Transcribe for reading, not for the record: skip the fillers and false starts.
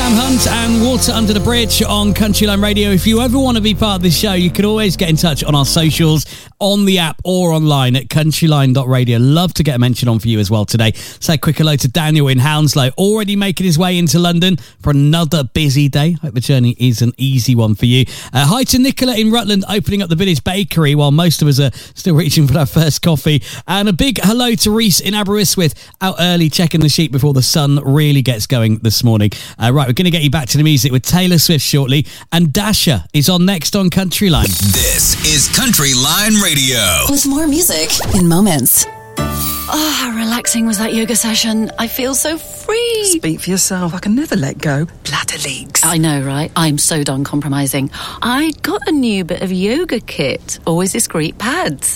Graham Hunt and Water Under the Bridge on Countryline Radio. If you ever want to be part of this show, you can always get in touch on our socials, on the app or online at countryline.radio. Love to get a mention on for you as well today. Say a quick hello to Daniel in Hounslow, already making his way into London for another busy day. Hope the journey is an easy one for you. Hi to Nicola in Rutland, opening up the Village Bakery while most of us are still reaching for that first coffee. And a big hello to Reese in Aberystwyth, out early checking the sheet before the sun really gets going this morning. Right, we're going to get you back to the music with Taylor Swift shortly, and Dasha is on next on Countryline. This is Countryline Radio. With more music in moments. Oh, how relaxing was that yoga session. I feel so free. Speak for yourself. I can never let go. Bladder leaks. I know, right? I'm so done compromising. I got a new bit of yoga kit. Always discreet pads.